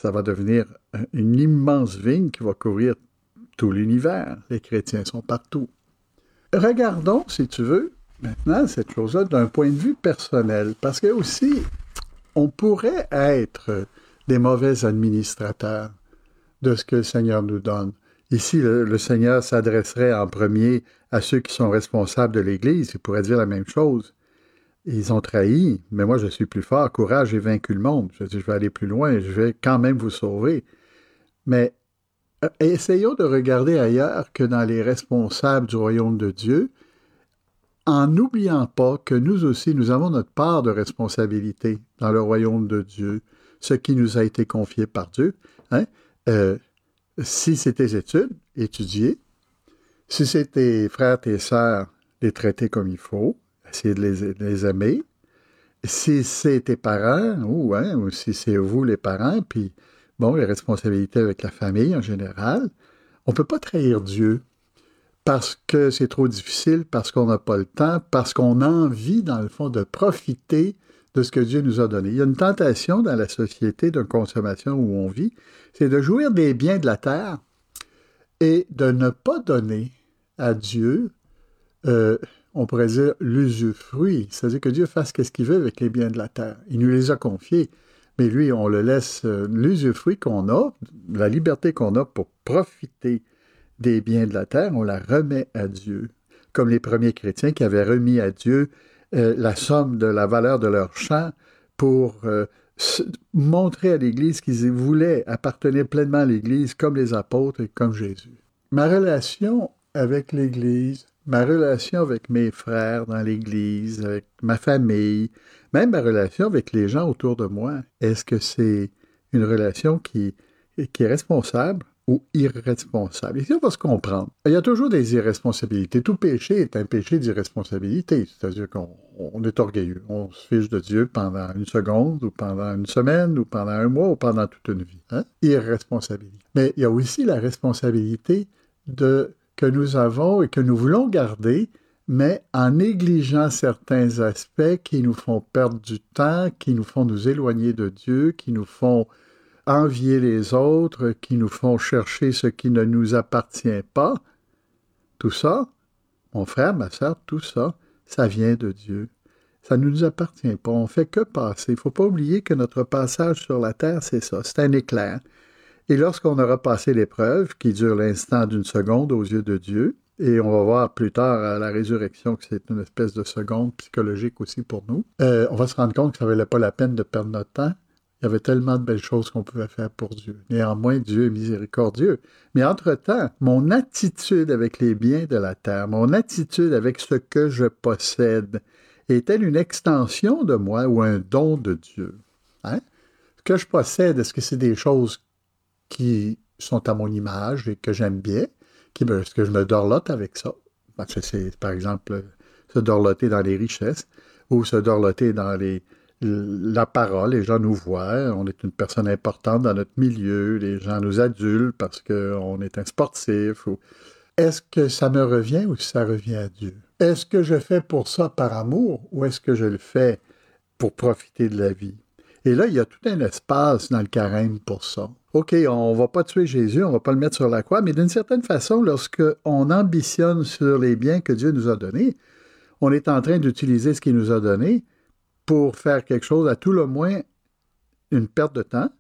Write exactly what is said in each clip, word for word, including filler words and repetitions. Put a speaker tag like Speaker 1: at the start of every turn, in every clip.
Speaker 1: ça va devenir une immense vigne qui va couvrir tout l'univers. Les chrétiens sont partout. Regardons, si tu veux, maintenant, cette chose-là d'un point de vue personnel, parce que aussi, on pourrait être des mauvais administrateurs de ce que le Seigneur nous donne. Ici, le, le Seigneur s'adresserait en premier à ceux qui sont responsables de l'Église. Il pourrait dire la même chose. Ils ont trahi, mais moi je suis plus fort. Courage, j'ai vaincu le monde. Je dis, je vais aller plus loin, je vais quand même vous sauver. Mais essayons de regarder ailleurs que dans les responsables du royaume de Dieu, en n'oubliant pas que nous aussi, nous avons notre part de responsabilité dans le royaume de Dieu, ce qui nous a été confié par Dieu. Hein? Euh, si c'est tes études, étudier. Si c'est tes frères, tes sœurs, les traiter comme il faut, essayer de les, de les aimer. Si c'est tes parents, ou, hein, ou si c'est vous les parents, puis bon, les responsabilités avec la famille en général, on ne peut pas trahir Dieu parce que c'est trop difficile, parce qu'on n'a pas le temps, parce qu'on a envie, dans le fond, de profiter de ce que Dieu nous a donné. Il y a une tentation dans la société de consommation où on vit, c'est de jouir des biens de la terre et de ne pas donner à Dieu, euh, on pourrait dire, l'usufruit. C'est-à-dire que Dieu fasse ce qu'il veut avec les biens de la terre. Il nous les a confiés. Mais lui, on le laisse, euh, l'usufruit qu'on a, la liberté qu'on a pour profiter des biens de la terre, on la remet à Dieu. Comme les premiers chrétiens qui avaient remis à Dieu euh, la somme de la valeur de leur champ pour euh, montrer à l'Église qu'ils voulaient appartenir pleinement à l'Église comme les apôtres et comme Jésus. Ma relation avec l'Église, ma relation avec mes frères dans l'Église, avec ma famille, même ma relation avec les gens autour de moi, est-ce que c'est une relation qui, qui est responsable ou irresponsable? Ici, on va se comprendre. Il y a toujours des irresponsabilités. Tout péché est un péché d'irresponsabilité, c'est-à-dire qu'on on est orgueilleux. On se fiche de Dieu pendant une seconde, ou pendant une semaine, ou pendant un mois, ou pendant toute une vie. Hein? Irresponsabilité. Mais il y a aussi la responsabilité de, que nous avons et que nous voulons garder, mais en négligeant certains aspects qui nous font perdre du temps, qui nous font nous éloigner de Dieu, qui nous font envier les autres, qui nous font chercher ce qui ne nous appartient pas. Tout ça, mon frère, ma sœur, tout ça, ça vient de Dieu. Ça ne nous appartient pas. On ne fait que passer. Il ne faut pas oublier que notre passage sur la terre, c'est ça. C'est un éclair. Et lorsqu'on aura passé l'épreuve, qui dure l'instant d'une seconde aux yeux de Dieu, et on va voir plus tard à la résurrection que c'est une espèce de seconde psychologique aussi pour nous, euh, on va se rendre compte que ça ne valait pas la peine de perdre notre temps. Il y avait tellement de belles choses qu'on pouvait faire pour Dieu. Néanmoins, Dieu est miséricordieux. Mais entre-temps, mon attitude avec les biens de la terre, mon attitude avec ce que je possède, est-elle une extension de moi ou un don de Dieu? Hein? Ce que je possède, est-ce que c'est des choses qui sont à mon image et que j'aime bien? Qui me, est-ce que je me dorlote avec ça? Parce que c'est, par exemple, se dorloter dans les richesses ou se dorloter dans les... la parole, les gens nous voient, on est une personne importante dans notre milieu, les gens nous adulent parce qu'on est un sportif. Ou... Est-ce que ça me revient ou ça revient à Dieu? Est-ce que je fais pour ça par amour ou est-ce que je le fais pour profiter de la vie? Et là, il y a tout un espace dans le carême pour ça. OK, on ne va pas tuer Jésus, on ne va pas le mettre sur la croix, mais d'une certaine façon, lorsqu'on ambitionne sur les biens que Dieu nous a donnés, on est en train d'utiliser ce qu'il nous a donné pour faire quelque chose, à tout le moins une perte de temps,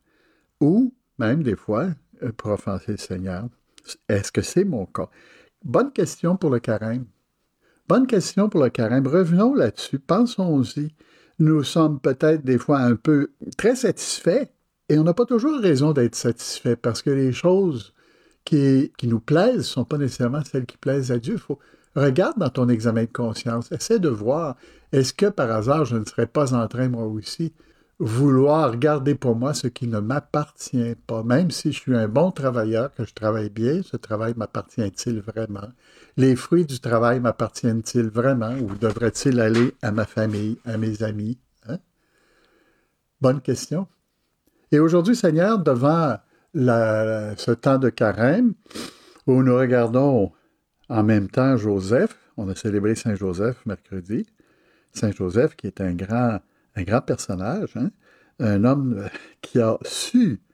Speaker 1: ou même des fois, pour offenser le Seigneur. Est-ce que c'est mon cas? Bonne question pour le carême. Bonne question pour le carême. Revenons là-dessus, pensons-y. Nous sommes peut-être des fois un peu très satisfaits, et on n'a pas toujours raison d'être satisfait, parce que les choses qui, qui nous plaisent ne sont pas nécessairement celles qui plaisent à Dieu. Faut, regarde dans ton examen de conscience, essaie de voir, est-ce que par hasard je ne serais pas en train, moi aussi, vouloir garder pour moi ce qui ne m'appartient pas, même si je suis un bon travailleur, que je travaille bien, ce travail m'appartient-il vraiment? Les fruits du travail m'appartiennent-ils vraiment ou devraient-ils aller à ma famille, à mes amis? Hein? Bonne question. Et aujourd'hui, Seigneur, devant la, ce temps de carême, où nous regardons en même temps Joseph, on a célébré Saint Joseph mercredi, Saint Joseph qui est un grand, un grand personnage, hein? Un homme qui a su